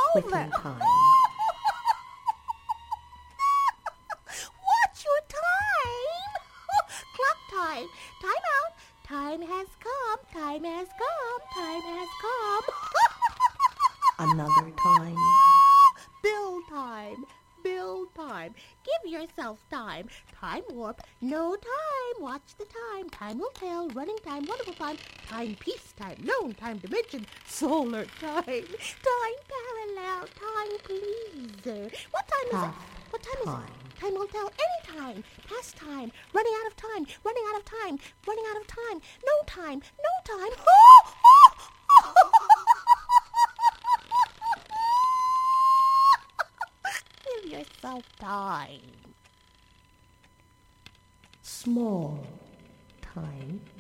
Quitting over. time. What's your time? Clock time. Time out. Time has come. Time has come. Time has come. Another time. Bill time. Bill time. Give yourself time. Time warp. No time. Watch the time. Time will tell. Running time. Wonderful time. Time peace time. Known time dimension. Solar time. Time parallel. Time pleaser. What time is it? Half What time is time. it? Time will tell any time. Past time. Running out of time. Running out of time. Running out of time. No time. No time. Give yourself time. Small time.